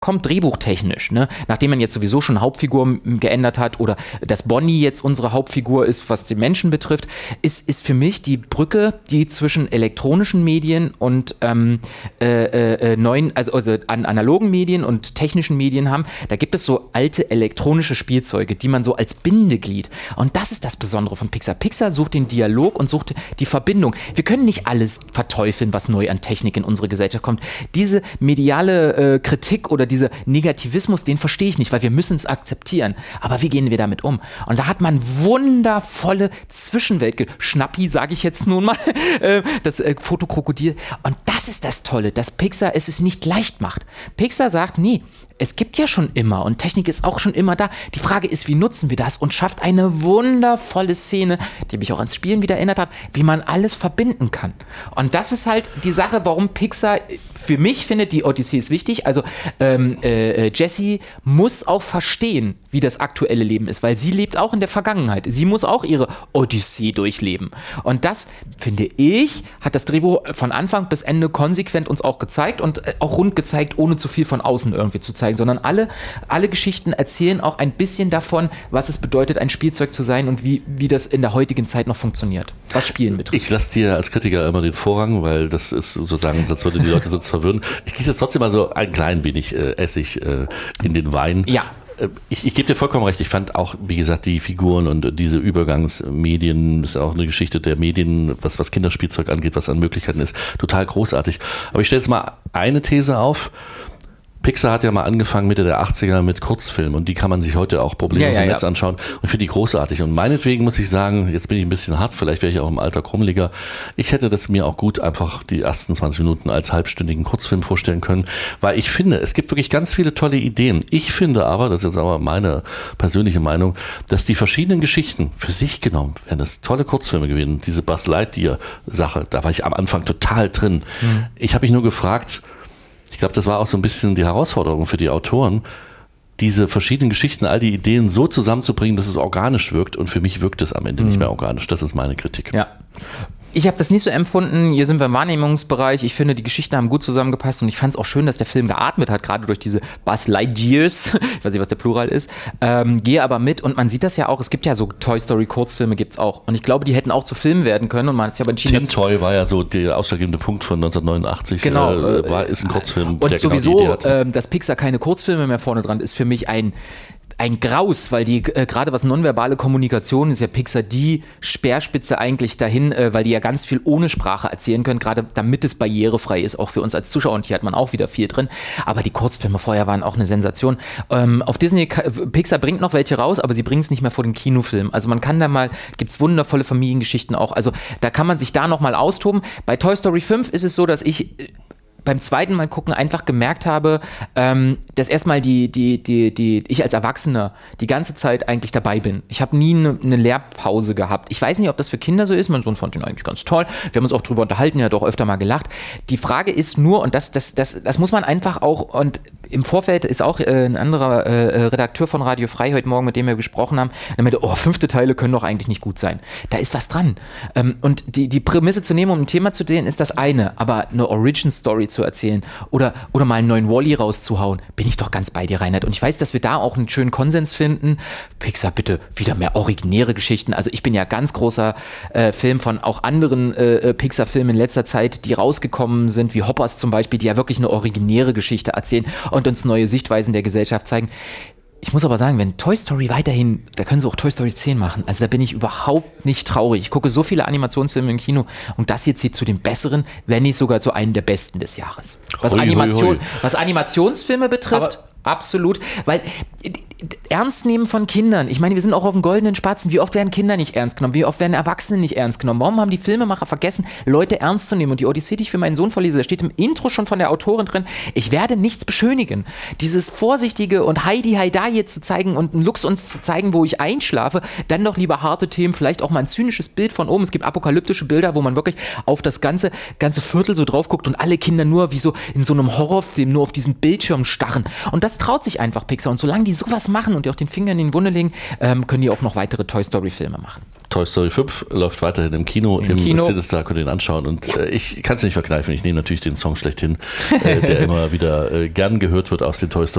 kommt drehbuchtechnisch, ne? Nachdem man jetzt sowieso schon Hauptfigur geändert hat oder dass Bonnie jetzt unsere Hauptfigur ist, was den Menschen betrifft, ist für mich die Brücke, die zwischen elektronischen Medien und neuen, also an analogen Medien und technischen Medien haben. Da gibt es so alte elektronische Spielzeuge, die man so als Bindeglied. Und das ist das Besondere von Pixar. Pixar sucht den Dialog und sucht die Verbindung. Wir können nicht alles verteufeln, was neu an Technik in unsere Gesellschaft kommt. Diese mediale Kritik oder dieser Negativismus, den verstehe ich nicht, weil wir müssen es akzeptieren. Aber wie gehen wir damit um? Und da hat man wundervolle Zwischenwelt. Schnappi, sage ich jetzt nun mal, das Fotokrokodil. Und das ist das Tolle, dass Pixar es nicht leicht macht. Pixar sagt, nee, es gibt ja schon immer und Technik ist auch schon immer da. Die Frage ist, wie nutzen wir das und schafft eine wundervolle Szene, die mich auch ans Spielen wieder erinnert hat, wie man alles verbinden kann. Und das ist halt die Sache, warum Pixar für mich findet, die Odyssee ist wichtig. Also Jessie muss auch verstehen, wie das aktuelle Leben ist, weil sie lebt auch in der Vergangenheit. Sie muss auch ihre Odyssee durchleben. Und das, finde ich, hat das Drehbuch von Anfang bis Ende konsequent uns auch gezeigt und auch rund gezeigt, ohne zu viel von außen irgendwie zu zeigen, sondern alle Geschichten erzählen auch ein bisschen davon, was es bedeutet, ein Spielzeug zu sein und wie das in der heutigen Zeit noch funktioniert, was Spielen betrifft. Ich lasse dir als Kritiker immer den Vorrang, weil das ist sozusagen, sonst würde die Leute sonst verwirren. Ich gieße jetzt trotzdem mal so ein klein wenig Essig in den Wein. Ja. Ich gebe dir vollkommen recht. Ich fand auch, wie gesagt, die Figuren und diese Übergangsmedien, das ist auch eine Geschichte der Medien, was Kinderspielzeug angeht, was an Möglichkeiten ist, total großartig. Aber ich stelle jetzt mal eine These auf. Pixar hat ja mal angefangen Mitte der 80er mit Kurzfilmen und die kann man sich heute auch problemlos im Netz anschauen und finde die großartig. Und meinetwegen muss ich sagen, jetzt bin ich ein bisschen hart, vielleicht wäre ich auch im Alter krummeliger. Ich hätte das mir auch gut einfach die ersten 20 Minuten als halbstündigen Kurzfilm vorstellen können, weil ich finde, es gibt wirklich ganz viele tolle Ideen. Ich finde aber, das ist jetzt aber meine persönliche Meinung, dass die verschiedenen Geschichten für sich genommen, wären das tolle Kurzfilme gewesen, diese Buzz Lightyear Sache, da war ich am Anfang total drin. Ich habe mich nur gefragt, ich glaube, das war auch so ein bisschen die Herausforderung für die Autoren, diese verschiedenen Geschichten, all die Ideen so zusammenzubringen, dass es organisch wirkt. Und für mich wirkt es am Ende nicht mehr organisch. Das ist meine Kritik. Ja. Ich habe das nicht so empfunden, hier sind wir im Wahrnehmungsbereich, ich finde, die Geschichten haben gut zusammengepasst und ich fand es auch schön, dass der Film geatmet hat, gerade durch diese Buzz Lightyears, ich weiß nicht, was der Plural ist, gehe aber mit und man sieht das ja auch, es gibt ja so Toy Story Kurzfilme, gibt's auch und ich glaube, die hätten auch zu Filmen werden können und man hat sich aber entschieden, Tin Toy war ja so der ausschlaggebende Punkt von 1989, genau, ist ein Kurzfilm, und der sowieso, genau die Idee hatte. Dass Pixar keine Kurzfilme mehr vorne dran ist, für mich ein Graus, weil die, gerade was nonverbale Kommunikation ist ja Pixar die Speerspitze eigentlich dahin, weil die ja ganz viel ohne Sprache erzählen können, gerade damit es barrierefrei ist, auch für uns als Zuschauer und hier hat man auch wieder viel drin, aber die Kurzfilme vorher waren auch eine Sensation. Auf Disney, Pixar bringt noch welche raus, aber sie bringen es nicht mehr vor den Kinofilm, also man kann da mal, gibt's wundervolle Familiengeschichten auch, also da kann man sich da nochmal austoben. Bei Toy Story 5 ist es so, dass ich beim zweiten Mal gucken einfach gemerkt habe, dass erstmal ich als Erwachsener die ganze Zeit eigentlich dabei bin. Ich habe nie eine Lehrpause gehabt. Ich weiß nicht, ob das für Kinder so ist. Mein Sohn fand ihn eigentlich ganz toll. Wir haben uns auch drüber unterhalten, er hat auch öfter mal gelacht. Die Frage ist nur, und das muss man einfach auch, und im Vorfeld ist auch ein anderer Redakteur von Radio Frei heute Morgen, mit dem wir gesprochen haben, der meinte, 5. Teile können doch eigentlich nicht gut sein. Da ist was dran. Und die Prämisse zu nehmen, um ein Thema zu drehen, ist das eine, aber eine Origin-Story zu erzählen oder mal einen neuen Wall-E rauszuhauen, bin ich doch ganz bei dir, Reinhard. Und ich weiß, dass wir da auch einen schönen Konsens finden. Pixar, bitte wieder mehr originäre Geschichten. Also ich bin ja ganz großer Film von auch anderen Pixar-Filmen in letzter Zeit, die rausgekommen sind, wie Hoppers zum Beispiel, die ja wirklich eine originäre Geschichte erzählen und uns neue Sichtweisen der Gesellschaft zeigen. Ich muss aber sagen, wenn Toy Story weiterhin, da können sie auch Toy Story 10 machen. Also da bin ich überhaupt nicht traurig. Ich gucke so viele Animationsfilme im Kino und das hier zählt zu den besseren, wenn nicht sogar zu einem der besten des Jahres. Was Animationsfilme betrifft, absolut, weil ernst nehmen von Kindern. Ich meine, wir sind auch auf dem goldenen Spatzen. Wie oft werden Kinder nicht ernst genommen? Wie oft werden Erwachsene nicht ernst genommen? Warum haben die Filmemacher vergessen, Leute ernst zu nehmen? Und die Odyssee, die ich für meinen Sohn verlese, da steht im Intro schon von der Autorin drin, ich werde nichts beschönigen. Dieses vorsichtige und Heidi-Heida zu zeigen und einen Lux uns zu zeigen, wo ich einschlafe, dann doch lieber harte Themen, vielleicht auch mal ein zynisches Bild von oben. Es gibt apokalyptische Bilder, wo man wirklich auf das ganze Viertel so drauf guckt und alle Kinder nur wie so in so einem Horrorfilm nur auf diesen Bildschirm starren. Und das traut sich einfach Pixar. Und solange die sowas machen und die auch den Finger in den Wunde legen, können die auch noch weitere Toy Story Filme machen. Toy Story 5 läuft weiterhin im Kino. Im Sinister könnt ihr ihn anschauen. Und ich kann es nicht verkneifen. Ich nehme natürlich den Song schlechthin, der immer wieder gern gehört wird aus den Toy Story